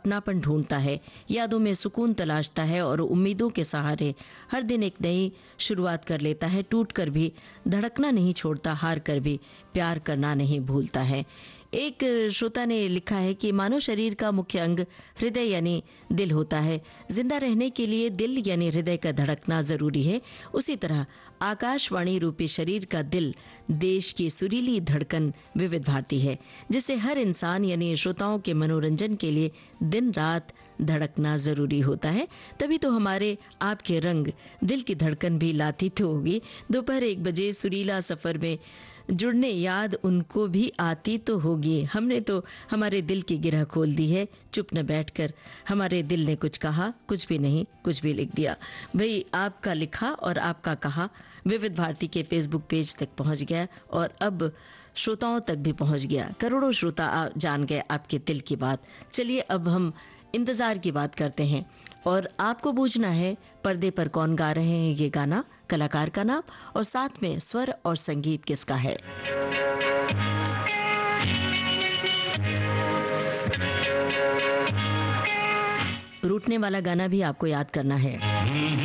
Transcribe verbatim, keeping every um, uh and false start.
अपनापन ढूंढता है, यादों में सुकून तलाशता है और उम्मीदों के सहारे हर दिन एक नई शुरुआत कर लेता है। टूट कर भी धड़कना नहीं छोड़ता, हार कर भी प्यार करना नहीं भूलता है। एक श्रोता ने लिखा है कि मानव शरीर का मुख्य अंग हृदय यानी दिल होता है। जिंदा रहने के लिए दिल यानी हृदय का धड़कना जरूरी है। उसी तरह आकाशवाणी रूपी शरीर का दिल देश की सुरीली धड़कन विविध भारती है, जिससे हर इंसान यानी श्रोताओं के मनोरंजन के लिए दिन रात धड़कना जरूरी होता है। तभी तो हमारे आपके रंग दिल की धड़कन भी लाती तो होगी। दोपहर एक बजे सुरीला सफर में जुड़ने याद उनको भी आती तो होगी। हमने तो हमारे दिल की गिरह खोल दी है, चुप न बैठकर हमारे दिल ने कुछ कहा, कुछ भी नहीं, कुछ भी लिख दिया। भाई, आपका लिखा और आपका कहा विविध भारती के फेसबुक पेज तक पहुंच गया और अब श्रोताओं तक भी पहुंच गया। करोड़ों श्रोता जान गए आपके दिल की बात। चलिए अब हम इंतजार की बात करते हैं और आपको पूछना है पर्दे पर कौन गा रहे हैं ये गाना, कलाकार का नाम और साथ में स्वर और संगीत किसका है। रूठने वाला गाना भी आपको याद करना है।